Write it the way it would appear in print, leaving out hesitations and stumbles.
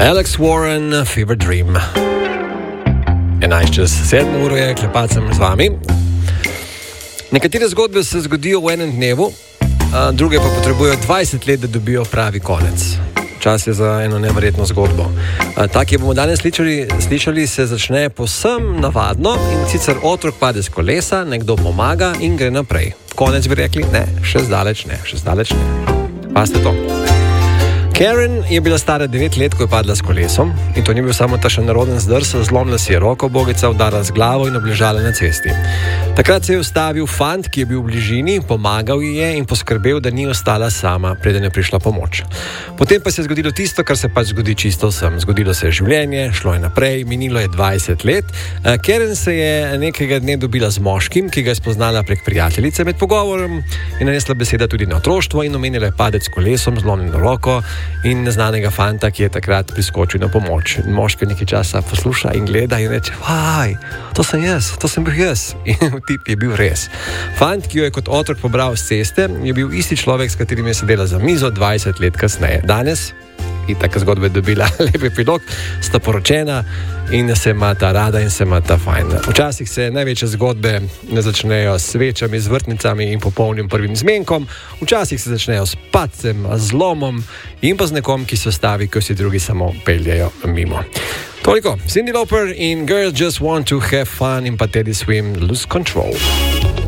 Alex Warren, Fever Dream. 11:07 uro je, klepacem z vami. Nekatere zgodbe se zgodijo v enem dnevu, druge pa potrebujejo 20 let, da dobijo pravi konec. Čas je za eno neverjetno zgodbo. Ta, ki jo bomo danes slišali, se začne povsem navadno, in sicer otrok pade s kolesa, nekdo pomaga in gre naprej. Konec bi rekli, ne, še zdaleč ne. Pazite to. Karen je bila stara 9 let, ko je padla s kolesom, in to ni bil samo ta še naroden zdrs, zlomila si je roko, bogica udara z glavo in obležala na cesti. Takrat se je ustavil fant, ki je bil v bližini, pomagal ji je in poskrbel, da ni ostala sama, preden je prišla pomoč. Potem pa se je zgodilo tisto, kar se pač zgodi čisto vsem. Zgodilo se je življenje, šlo je naprej, minilo je 20 let. Karen se je nekega dne dobila z moškim, ki ga je spoznala prek prijateljice. Med pogovorom je nanesla beseda tudi na otroštvo in omenila je padec s kolesom, zlomljeno roko in neznanega fanta, ki je takrat priskočil na pomoč. Moški nekaj časa posluša in gleda in reče: "Vaj, to sem bil jaz." In tip je bil res. Fant, ki jo je kot otrok pobral s ceste, je bil isti človek, s katerim je sedela za mizo 20 let kasneje. Danes je taka zgodba dobila lep epilog, sta poročena in se imata rada in se imata fajn. Včasih se največje zgodbe ne začnejo s svečami, z vrtnicami in popolnim prvim zmenkom, včasih se začnejo s padcem, zlomom in pa z nekom, ki se ustavi, ko si drugi samo peljejo mimo. Toliko, Cyndi Lauper in Girls Just Want to Have Fun in pa Teddy Swim, Lose Control.